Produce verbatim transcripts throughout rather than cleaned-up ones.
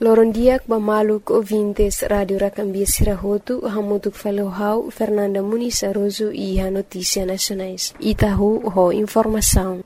Lorondiak bamaluk ouvintes Radio Racambia Sirahotu, hamutuk falohau Fernanda Muniz Aroso e a Notícia Nacionais. Itahu ho informação.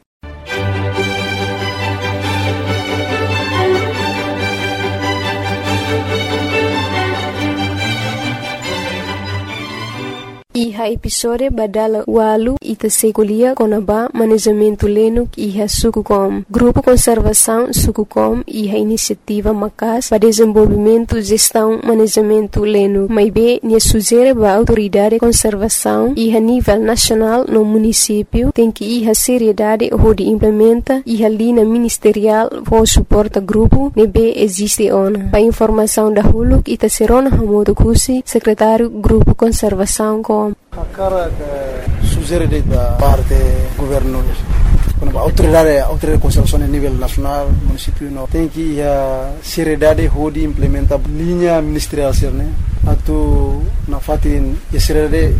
Iha episode badala walu ita sekulia konaba manejamento lenuk iha Sukucom. Grupo Conservação Sukucom iha iniciativa Macas para desenvolvimento, gestão, manejamento lenuk. Maibe nia sugere ba autoridade de conservação iha nível nacional no município tem que iha seriedade onde implementa iha linha ministerial for suporta grupo nebe existe ona. Para informação da huluk ita serona hamodo kusi secretário Grupo Conservação com a cara que sugere da parte governo, quando a autoridade, a autoridade de conservação a nível nacional, município não tem que a seriedade de implementar linha ministerial, né? Atu na fatin a seriedade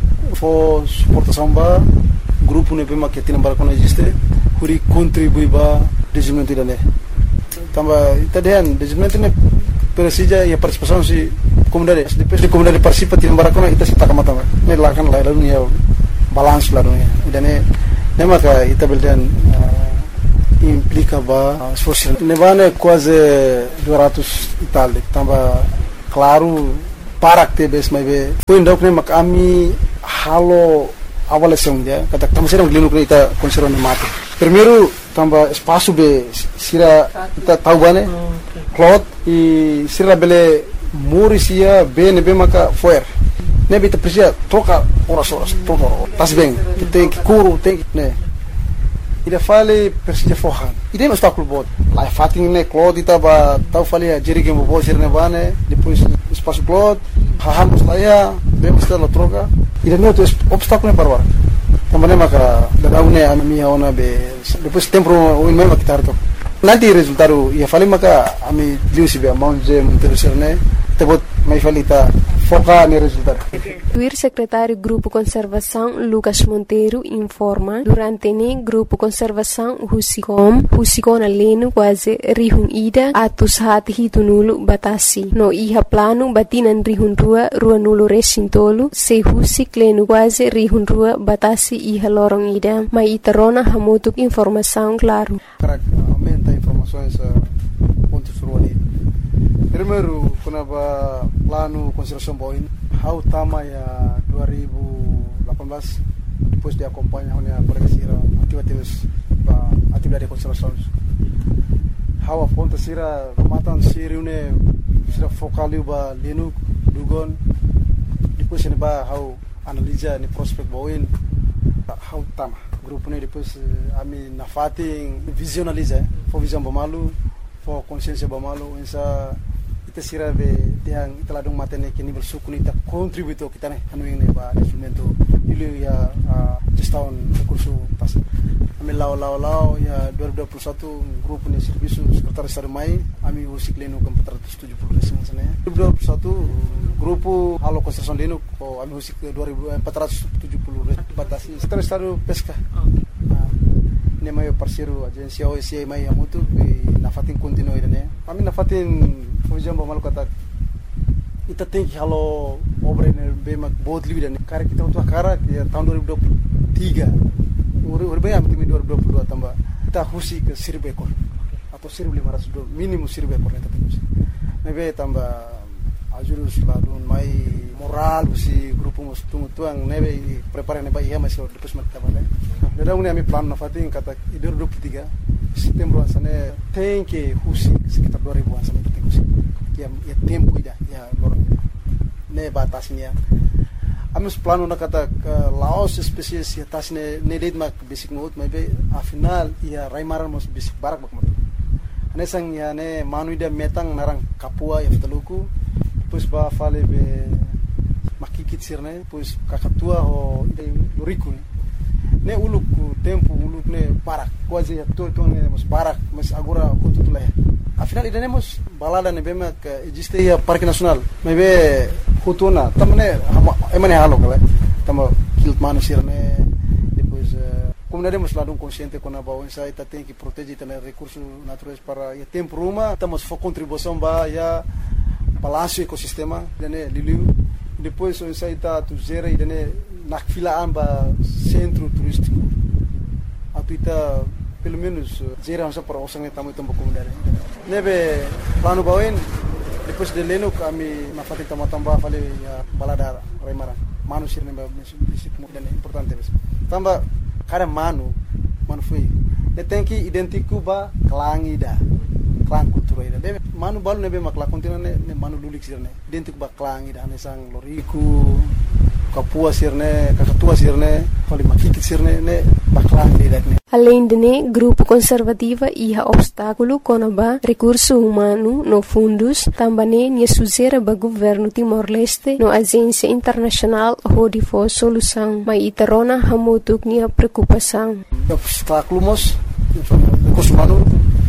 for suportação ba grupo ne pema que tem para quando existe, puri contribui ba desenvolvimento da né. Tamba itadian desenvolvimento ne precisa e a participação se comunidade, depois de comunidade participa tim barakona ita sita kamata ne lakan la dunia balance la dunia idane ne maka ita beldan uh, implica ba esforço ne vane quase duzentos e tal tamba claro para que bes mai be foi ndok ne mak ami halo avaliação dia kata tamo serão glinu que ita conserva ne mate primeiro tamba espaço be sira ita tahu bane cloth e sira bele Murisia bem bem maka foer. Nebe te precisa troca horas horas troca tas bem. Tem que curo tem que né. Ida fale precisa forrar. Ida não está com o bot. Lá fating né cloth ita ba tau fale a jeri que mo bo ser ne bane depois espaço cloth hahamos lá ya bem está la troca. Ida não tem obstáculo ne parvar. Também maka da une a minha ona be depois tempo o mesmo que tarto. Nanti resultado ia fale maka ami liu sibe manje interessar né. Tebut mai falita foca no resultado. O secretário Grupo Conservação Lucas Monteiro informa durante o Grupo Conservação Husicom, Husicom aleno quase rihun ida atus hati hitunulu batasi. No iha plano batinan rihun rua rua nulo resintolo se Husik leno quase rihun rua batasi iha lorong ida. Mai iterona hamutuk informação claro. Para aumenta informações pontos ruali. Primeiro, quando a plano conservação boin, how tama ya dua ribu lapan belas depois de acompanhar a colega Sira atividades ba atividade de conservação. How a ponta Sira matan Sira une Sira focaliu ba lenu dugon depois ne ba how analisa ni prospect boin how tama grupo ne depois ami na fating visualiza for visão bamalu for consciência bamalu insa ita sira be tiang ita ladung matene que nível suku ita contributo kita ne anu ini ba instrumento ilu ya gestão recurso pas ami lau lau lau ya dua ribu dua puluh satu grupo ni serviço sekretaris sarmai ami usik lenu ke empat ratus tujuh puluh resim sana dua ribu dua puluh satu grupo halo konstruksi lenu ko ami usik dua ribu empat ratus tujuh puluh batasi sekretaris saru pesca ne mai parceiro agência O S A mai amutu na fatin continuo ida ami na fatin fujam ba malu kata ita tem que halo obra ne be mak bot livida ne kare kita untuk kara ya tahun dua ribu dua puluh tiga uri uri bayam timi dua ribu dua puluh dua tambah kita husi ke seribu ekor atau seribu lima ratus minimum seribu ekor kita husi mebe tambah ajurus ladun mai moral si grupo mus tungu tuang nebe prepare ne ba iya masih depois mak tabale Nada une ami plan na fatin kata dua ribu dua puluh tiga setembro ansane tem que husi sekitar dua ribu ansane tem husi ya ya tempo ida ya lor ne batasnya amus plano na kata laos spesies ya tasne ne led mak basic note maybe a final ya raimaran mos basic barak mak mat ane sang ya ne manuida metang narang kapua ya teluku depois ba fale be makikit sirne depois kakatua ho loriku ne uluk tempo uluk ne barak quase ya to to ne mos barak mas agora hutu tula afinal ida ne mos balada ne bema que existe ya parque nacional mebe hutuna tamne emane halo kala tamo kilt manu sirne depois comunidade mas lado consciente com a bawah saya kita tem que proteger também recursos naturais para ya tempo rumah estamos for contribuição ba ya balanço ecosistema dane liliu depois o saya está tu zera e dane nak filaan ba centro turístico atu ita pelo menos zera onsa para osang tamu itu comunidade nebe plano bawin depois de leno kami na fatik tambah fale ya balada remara manusia nebe basic dan importante tambah kada manu manu foi de tem que identificar ba klang ida klang kultura ida de manu balu nebe makla kontina ne manu lulik sirne identificar ba klang ida ne sang loriku kapua sirne kakatua sirne fali makikit sirne ne ba klang ida ne. Além de né, grupo conservativa ia obstáculo conaba recurso humano no fundos, também né suzera ba governo Timor-Leste no agência internacional hodi for solução, mas itarona hamutuk nia preocupação. Obstáculo mos recurso humano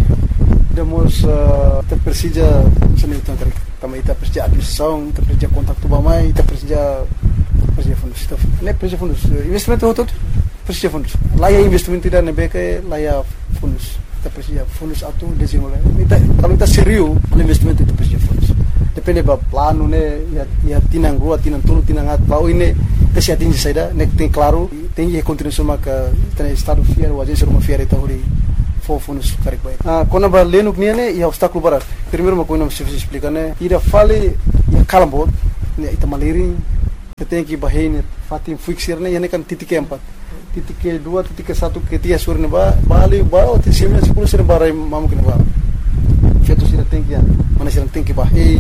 demos uh, te precisa seni tentang também te precisa administração, te precisa contato bamai, te precisa precisa fundos, ne precisa fundos investimento todo precisa fundos. Lá é investimento tidak nebe ke lá é fundos. Kita precisa fundos atu desenvolver. Kita kalau kita serius investimento itu precisa fundos. Depende ba plano ne ya ya tinang rua tinang tulu tinang at bau ini kita atingi saida nek tem claro tem que contribuição maka tem estado fiel o agência uma fiel itu hori for fundos karek baik. Ah quando ba leno ne ya obstáculo para primeiro uma coisa não se explica ne ida fale ya kalambot ne ita maliri tem que bahine fatim fixir ne ya ne kan titik empat titik ke dua, titik ke satu, ke tiga sur ne ba bali ba ti sembilan sepuluh sir barai mamu kene ba feto sir tem que ya mana sir tem que bahi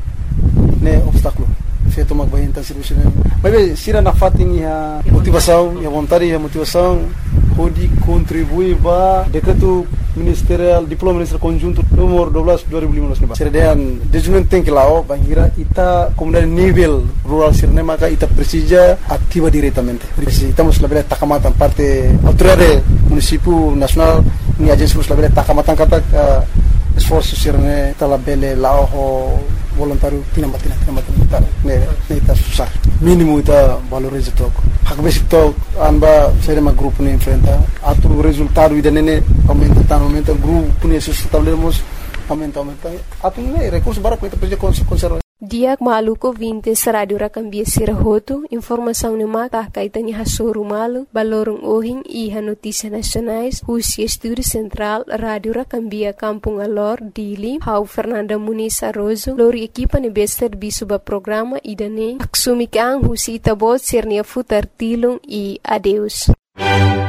ne obstáculo feto mag bahi então serviço ne mas sir na fatim ya motivação ya vontade ya motivação pode contribuir ba decreto ministerial diploma ministerial conjunto nomor dua belas dua ribu lima belas ne ba serdean desenvolvimento tem que lao bangira ita comunidade nível rural sirne maka ita precisa ativa diretamente estamos la bela takamatan parte autoridade município nacional ni agência la bela takamatan kata uh, esforço sirne ta la bela lao voluntário tinam batina tinam batina ne ne ita susah mínimo ita valoriza tok hak basic tok anba serema grupo ne enfrenta atu resultado ida nene aumenta tan aumenta grupo ne sustentabilidade aumenta aumenta atu ne recurso bara kita precisa conservar. Diak maluko vintes radio rakambia sirahoto, informação ne maka kaitanya hasoro malu, balorong ohing iha notícia nacionais, Husia Estúdio Central, Radio Rakambia Kampung Alor, Dili, Hau Fernanda Muniz Arrozo, lori equipa ne bester bisuba programa idane, aksumikang Husi Itabot sirnia futar tilong e adeus.